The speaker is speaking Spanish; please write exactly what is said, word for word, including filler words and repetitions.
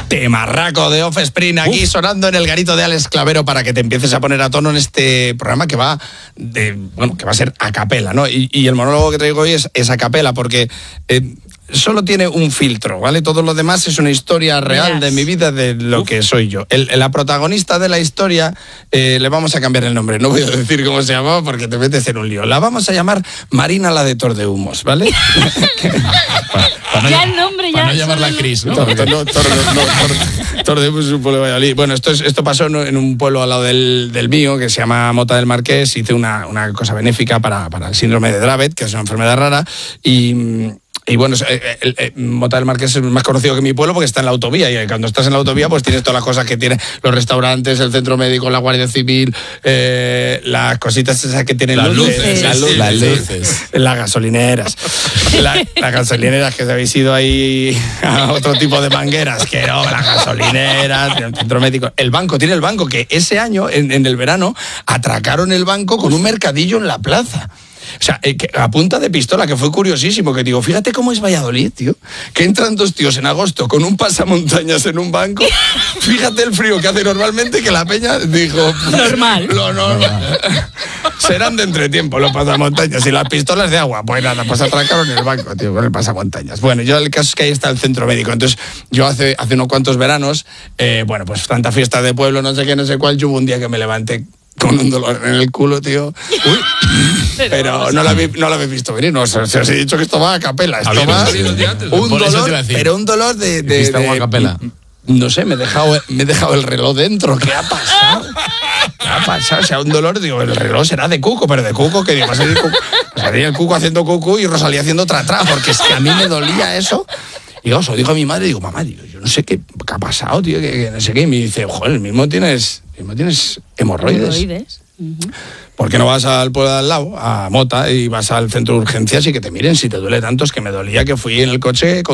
Temarraco de Offspring aquí Uf. sonando en el garito de Alex Clavero para que te empieces a poner a tono en este programa que va de, bueno, que va a ser a capela, ¿no? Y, y el monólogo que traigo hoy es, es a capela porque eh, solo tiene un filtro, ¿vale? Todo lo demás es una historia real yes. de mi vida, de lo Uf. que soy yo. El, la protagonista de la historia, eh, le vamos a cambiar el nombre, no voy a decir cómo se llamaba porque te metes en un lío. La vamos a llamar Marina la de Tordehumos, ¿vale? No, ya el nombre, ya. Para no llamarla Cris, ¿no? Tordehumos es un pueblo de Valladolid. Bueno, esto, es, esto pasó en un pueblo al lado del, del mío, que se llama Mota del Marqués. Hice una, una cosa benéfica para, para el síndrome de Dravet, que es una enfermedad rara, y... Y bueno, el, el, el Mota del Marqués es más conocido que mi pueblo porque está en la autovía, y cuando estás en la autovía pues tienes todas las cosas que tiene los restaurantes, el centro médico, la Guardia Civil, eh, las cositas esas que tienen las luces, luces, las luces, las luces. Las gasolineras, la, las gasolineras que se habéis ido ahí a otro tipo de mangueras, que no, las gasolineras, el centro médico, el banco, tiene el banco, que ese año, en, en el verano, atracaron el banco con un mercadillo en la plaza. O sea, eh, que, a punta de pistola, que fue curiosísimo, que digo, fíjate cómo es Valladolid, tío, que entran dos tíos en agosto con un pasamontañas en un banco, fíjate el frío que hace normalmente, que la peña dijo... Normal. Lo normal. Serán de entretiempo los pasamontañas y las pistolas de agua. Pues nada, pues atracaron el banco, tío, con el pasamontañas. Bueno, yo el caso es que ahí está el centro médico. Entonces, yo hace, hace unos cuantos veranos, eh, bueno, pues tanta fiesta de pueblo, no sé qué, no sé cuál, yo hubo un día que me levanté con un dolor en el culo, tío. Uy. Pero, pero no, lo habéis, no lo habéis visto venir, no, se, se os he dicho que esto va a capela. Esto va un dolor, pero un dolor de... de, de, a capela. No sé, me he, dejado, me he dejado el reloj dentro. ¿Qué ha pasado? ¿Qué ha pasado? O sea, un dolor, digo, el reloj será de cuco, pero de cuco, que digo, va a salir cuco, va a salir el cuco haciendo cuco y Rosalía haciendo tra-tra, porque es que a mí me dolía eso. Y yo, se lo digo a mi madre, digo, mamá, digo, yo no sé qué, qué ha pasado, tío, que, que no sé qué. Y me dice, joder, mismo tienes, mismo tienes hemorroides. Hemorroides. Uh-huh. ¿Por qué no vas al pueblo de al lado, a Mota, y vas al centro de urgencias y que te miren si te duele tanto? Es que me dolía que fui en el coche con